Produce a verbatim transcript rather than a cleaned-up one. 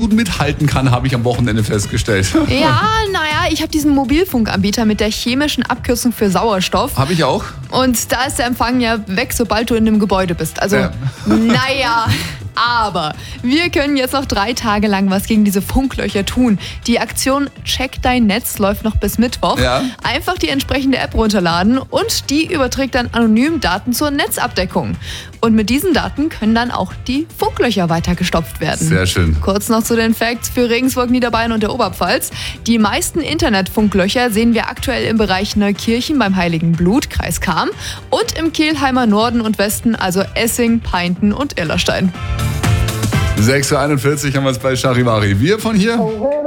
gut mithalten kann, habe ich am Wochenende festgestellt. Ja, naja, ich habe diesen Mobilfunkanbieter mit der chemischen Abkürzung für Sauerstoff. Habe ich auch. Und da ist der Empfang ja weg, sobald du in einem Gebäude bist. Also, Ja. naja, aber wir können jetzt noch drei Tage lang was gegen diese Funklöcher tun. Die Aktion Check dein Netz läuft noch bis Mittwoch. Ja. Einfach die entsprechende App runterladen und die überträgt dann anonym Daten zur Netzabdeckung. Und mit diesen Daten können dann auch die Funklöcher weiter gestopft werden. Sehr schön. Kurz noch zu den Facts für Regensburg, Niederbayern und der Oberpfalz. Die meisten Internetfunklöcher sehen wir aktuell im Bereich Neukirchen beim Heiligen Blut, Kreis Cham, und im Kelheimer Norden und Westen, also Essing, Peinten und Illerstein. sechs Uhr einundvierzig haben wir es bei Charivari. Wir von hier